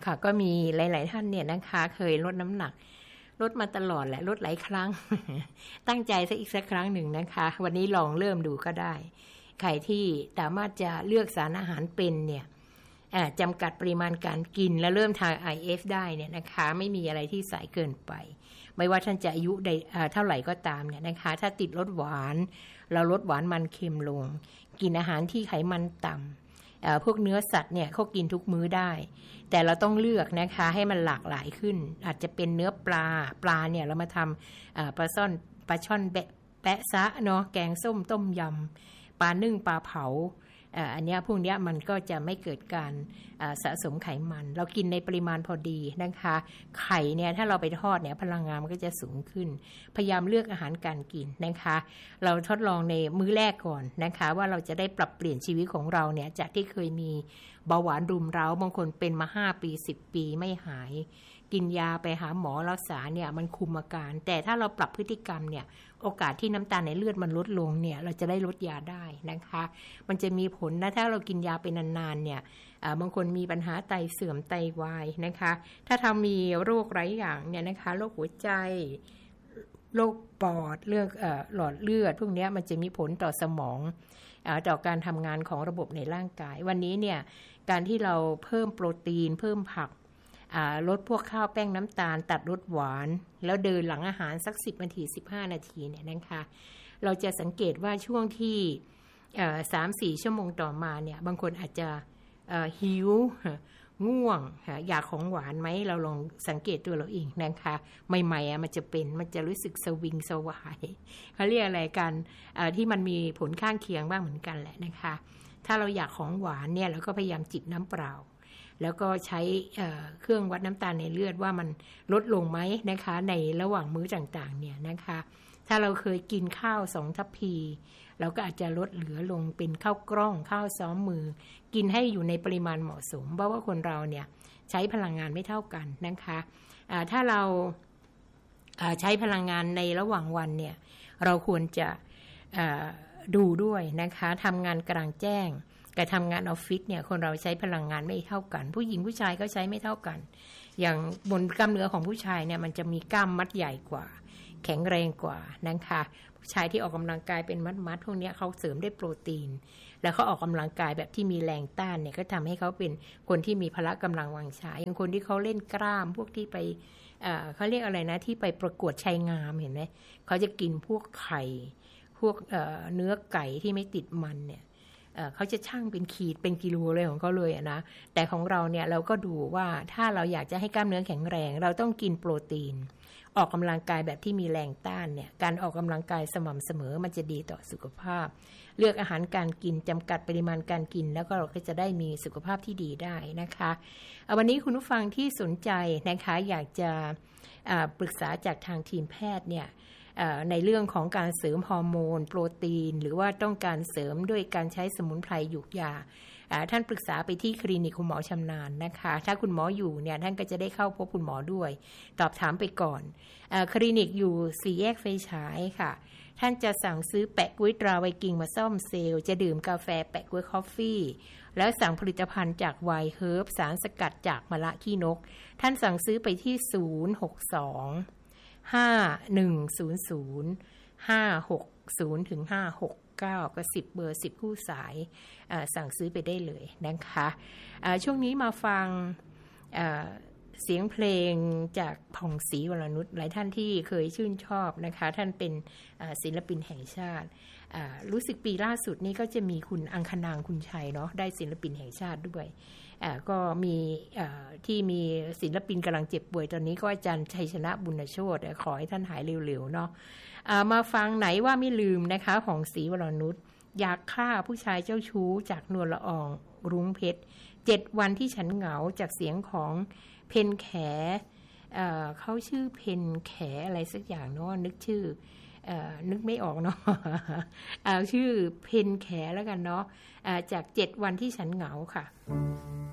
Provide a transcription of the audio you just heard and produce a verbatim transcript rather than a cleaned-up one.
ค่ะก็มีหลายๆท่านเนี่ยนะคะเคยลดน้ำหนักลดมาตลอดแหละลดหลายครั้ง ตั้งใจสักอีกสักครั้งหนึ่งนะคะวันนี้ลองเริ่มดูก็ได้ใครที่สามารถจะเลือกสารอาหารเป็นเนี่ยจำกัดปริมาณการกินและเริ่มทาน ไอ เอฟ ได้เนี่ยนะคะไม่มีอะไรที่สายเกินไปไม่ว่าท่านจะอายุใดเท่าไหร่ก็ตามเนี่ยนะคะถ้าติดลดหวานเราลดหวานมันเค็มลงกินอาหารที่ไขมันต่ำพวกเนื้อสัตว์เนี่ยเขากินทุกมื้อได้แต่เราต้องเลือกนะคะให้มันหลากหลายขึ้นอาจจะเป็นเนื้อปลาปลาเนี่ยเรามาทำปลาซ่อนปลาช่อนแปะซะเนาะแกงส้มต้มยำปลานึ่งปลาเผาอันนี้พวกนี้มันก็จะไม่เกิดการสะสมไขมันเรากินในปริมาณพอดีนะคะไข่เนี่ยถ้าเราไปทอดเนี่ยพลังงานมันก็จะสูงขึ้นพยายามเลือกอาหารการกินนะคะเราทดลองในมื้อแรกก่อนนะคะว่าเราจะได้ปรับเปลี่ยนชีวิตของเราเนี่ยจากที่เคยมีเบาหวานรุมเร้าบางคนเป็นมาห้าปีสิบปีไม่หายกินยาไปหาหมอรักษาเนี่ยมันคุมอาการแต่ถ้าเราปรับพฤติกรรมเนี่ยโอกาสที่น้ำตาลในเลือดมันลดลงเนี่ยเราจะได้ลดยาได้นะคะมันจะมีผลนะถ้าเรากินยาไปนานๆเนี่ยบางคนมีปัญหาไตเสื่อมไตวายนะคะถ้าทำมีโรคหลายอย่างเนี่ยนะคะโรคหัวใจโรคปอดเรื่องหลอดเลือดพวกนี้มันจะมีผลต่อสมองต่อการทำงานของระบบในร่างกายวันนี้เนี่ยการที่เราเพิ่มโปรตีนเพิ่มผักลดพวกข้าวแป้งน้ำตาลตัดลดหวานแล้วเดินหลังอาหารสักสิบนาทีสิบห้านาทีเนี่ยนะคะเราจะสังเกตว่าช่วงที่ สามถึงสี่ ชั่วโมงต่อมาเนี่ยบางคนอาจจะหิวง่วงอยากของหวานไหมเราลองสังเกตตัวเราเองนะคะใหม่ๆมันจะเป็นมันจะรู้สึกสวิงสวายเขาเรียกอะไรกันที่มันมีผลข้างเคียงบ้างเหมือนกันแหละนะคะถ้าเราอยากของหวานเนี่ยเราก็พยายามจิบน้ำเปล่าแล้วก็ใช้เอ่อเครื่องวัดน้ำตาลในเลือดว่ามันลดลงไหมนะคะในระหว่างมื้อต่างๆเนี่ยนะคะถ้าเราเคยกินข้าวสองทัพพีเราก็อาจจะลดเหลือลงเป็นข้าวกล้องข้าวซ้อมมือกินให้อยู่ในปริมาณเหมาะสมเพราะว่าคนเราเนี่ยใช้พลังงานไม่เท่ากันนะคะอ่าถ้าเราอ่าใช้พลังงานในระหว่างวันเนี่ยเราควรจะอ่าดูด้วยนะคะทำงานกลางแจ้งการทำงานออฟฟิศเนี่ยคนเราใช้พลังงานไม่เท่ากันผู้หญิงผู้ชายก็ใช้ไม่เท่ากันอย่างบนกล้ามเนื้อของผู้ชายเนี่ยมันจะมีกล้ามมัดใหญ่กว่าแข็งแรงกว่านะคะผู้ชายที่ออกกำลังกายเป็นมัดๆพวกนี้เขาเสริมได้โปรตีนแล้วเขาออกกำลังกายแบบที่มีแรงต้านเนี่ยก็ทำให้เขาเป็นคนที่มีพละกำลังวังชาอย่างคนที่เขาเล่นกล้ามพวกที่ไปเอ่อเขาเรียกอะไรนะที่ไปประกวดชายงามเห็นไหมเขาจะกินพวกไข่พวกเอ่อเนื้อไก่ที่ไม่ติดมันเนี่ยเขาจะชั่งเป็นขีดเป็นกิโลเลยของเขาเลยนะแต่ของเราเนี่ยเราก็ดูว่าถ้าเราอยากจะให้กล้ามเนื้อแข็งแรงเราต้องกินโปรตีนออกกำลังกายแบบที่มีแรงต้านเนี่ยการออกกำลังกายสม่ำเสมอมันจะดีต่อสุขภาพเลือกอาหารการกินจำกัดปริมาณการกินแล้วก็เราก็จะได้มีสุขภาพที่ดีได้นะคะวันนี้คุณผู้ฟังที่สนใจนะคะอยากจะปรึกษาจากทางทีมแพทย์เนี่ยในเรื่องของการเสริมฮอร์โมนโปรตีนหรือว่าต้องการเสริมด้วยการใช้สมุนไพรหยูกยาท่านปรึกษาไปที่คลินิกคุณหมอชำนาญนะคะถ้าคุณหมออยู่เนี่ยท่านก็จะได้เข้าพบคุณหมอด้วยตอบถามไปก่อนคลินิกอยู่สี่แยกไฟฉายค่ะท่านจะสั่งซื้อแปะกุ้ยตราไวกิ้งมาซ่อมเซลล์จะดื่มกาแฟแปะกุ้ยคอฟฟี่แล้วสั่งผลิตภัณฑ์จากไวน์เฮิร์บสารสกัดจากมะละขี้นกท่านสั่งซื้อไปที่ศูนย์ หก สองห้า หนึ่ง ศูนย์ ศูนย์ ห้า หก ศูนย์ ถึง ห้า หก เก้าก็สิบเบอร์สิบคู่สายสั่งซื้อไปได้เลยนะคะช่วงนี้มาฟังเสียงเพลงจากผ่องศรีวรนุชหลายท่านที่เคยชื่นชอบนะคะท่านเป็นศิลปินแห่งชาติรู้สึกปีล่าสุดนี้ก็จะมีคุณอังคณางคุณชัยเนาะได้ศิลปินแห่งชาติด้วยก็มีที่มีศิลปินกำลังเจ็บป่วยตอนนี้ก็อาจารย์ชัยชนะบุญโชติขอให้ท่านหายเร็วๆเนาะมาฟังไหนว่าไม่ลืมนะคะของศรีวรนุชอยากฆ่าผู้ชายเจ้าชู้จากนวลละอองรุ้งเพชรเจ็ดวันที่ฉันเหงาจากเสียงของเพนแขเอ่อเขาชื่อเพนแขอะไรสักอย่างเนาะนึกชื่อเอ่อนึกไม่ออกเนาะเอาชื่อเพนแขแล้วกันเนาะจากเจ็ดวันที่ฉันเหงาค่ะ